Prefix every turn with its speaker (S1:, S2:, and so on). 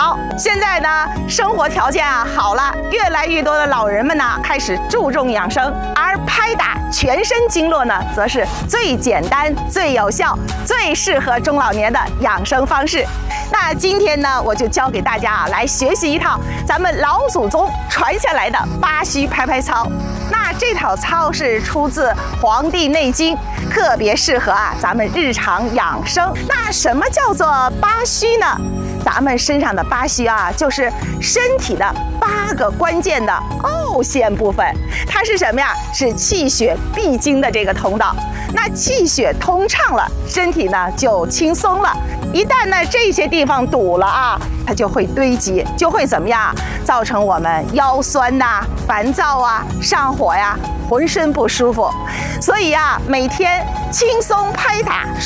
S1: 好，现在呢，生活条件好了，越来越多的老人们呢开始注重养生，而拍打全身经络呢，则是最简单、最有效、最适合中老年的养生方式。那今天呢，我就教给大家来学习一套咱们老祖宗传下来的八虚拍拍操。那这套操是出自《黄帝内经》，特别适合咱们日常养生。那什么叫做八虚呢？咱们身上的八虚就是身体的8个关键的凹陷部分。它是什么呀？是气血必经的这个通道。那气血通畅了，身体呢就轻松了。一旦呢这些地方堵了它就会堆积，就会怎么样？造成我们腰酸烦躁上火浑身不舒服。所以每天轻松拍打